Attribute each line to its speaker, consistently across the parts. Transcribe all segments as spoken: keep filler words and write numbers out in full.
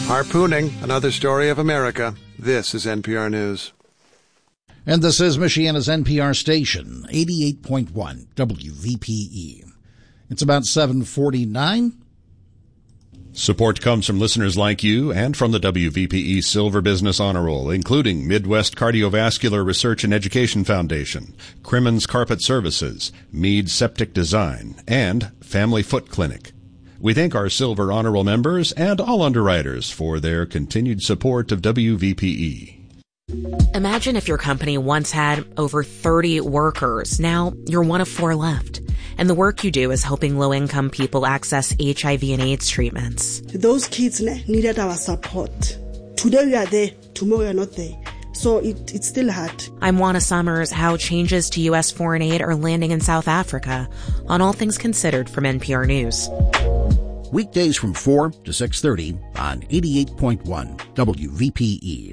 Speaker 1: Harpooning, another story of America. This is N P R News.
Speaker 2: And this is Michiana's N P R station, eighty-eight point one W V P E. It's about seven forty-nine.
Speaker 3: Support comes from listeners like you and from the W V P E Silver Business Honor Roll, including Midwest Cardiovascular Research and Education Foundation, Crimmins Carpet Services, Mead Septic Design, and Family Foot Clinic. We thank our Silver Honor Roll members and all underwriters for their continued support of W V P E.
Speaker 4: Imagine if your company once had over thirty workers. Now you're one of four left. And the work you do is helping low-income people access H I V and AIDS treatments.
Speaker 5: Those kids needed our support. Today we are there, tomorrow we are not there. So it, it's still hard.
Speaker 4: I'm Juana Summers. How changes to U S foreign aid are landing in South Africa on All Things Considered from N P R News.
Speaker 2: Weekdays from four to six thirty on eighty-eight point one W V P E.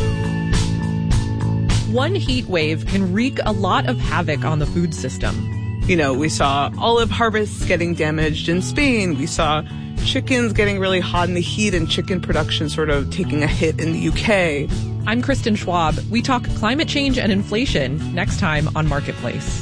Speaker 6: One heat wave can wreak a lot of havoc on the food system.
Speaker 7: You know, we saw olive harvests getting damaged in Spain. We saw chickens getting really hot in the heat and chicken production sort of taking a hit in the U K.
Speaker 6: I'm Kristen Schwab. We talk climate change and inflation next time on Marketplace.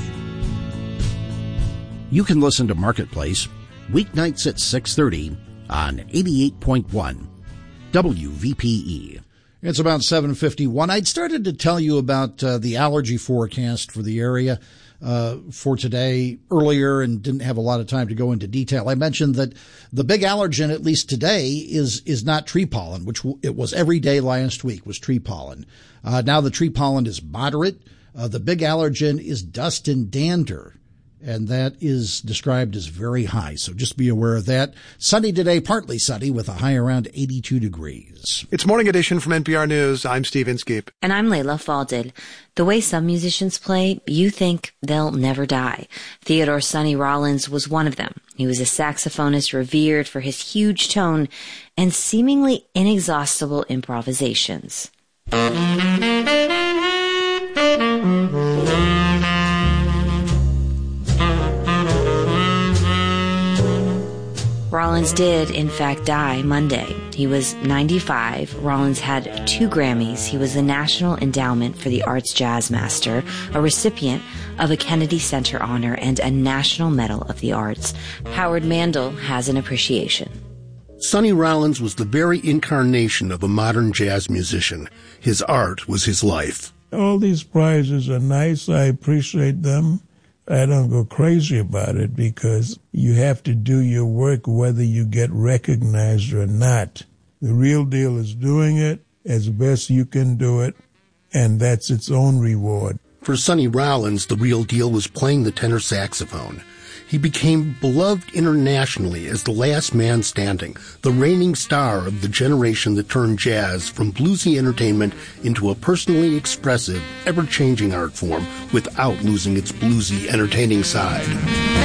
Speaker 2: You can listen to Marketplace weeknights at six thirty on eighty-eight point one W V P E. It's about seven fifty-one. I'd started to tell you about uh, the allergy forecast for the area uh, for today earlier and didn't have a lot of time to go into detail. I mentioned that the big allergen, at least today, is is not tree pollen, which w- it was every day last week was tree pollen. Uh, now the tree pollen is moderate. Uh, the big allergen is dust and dander, and that is described as very high. So just be aware of that. Sunny today, partly sunny with a high around eighty-two degrees.
Speaker 1: It's Morning Edition from N P R News. I'm Steve Inskeep.
Speaker 8: And I'm Layla Faldil. The way some musicians play, you think they'll never die. Theodore Sonny Rollins was one of them. He was a saxophonist revered for his huge tone and seemingly inexhaustible improvisations. Rollins did, in fact, die Monday. He was ninety-five. Rollins had two Grammys. He was the National Endowment for the Arts Jazz Master, a recipient of a Kennedy Center honor, and a National Medal of the Arts. Howard Mandel has an appreciation.
Speaker 9: Sonny Rollins was the very incarnation of a modern jazz musician. His art was his life.
Speaker 10: All these prizes are nice. I appreciate them. I don't go crazy about it because you have to do your work whether you get recognized or not. The real deal is doing it as best you can do it, and that's its own reward.
Speaker 9: For Sonny Rollins, the real deal was playing the tenor saxophone. He became beloved internationally as the last man standing, the reigning star of the generation that turned jazz from bluesy entertainment into a personally expressive, ever-changing art form without losing its bluesy, entertaining side.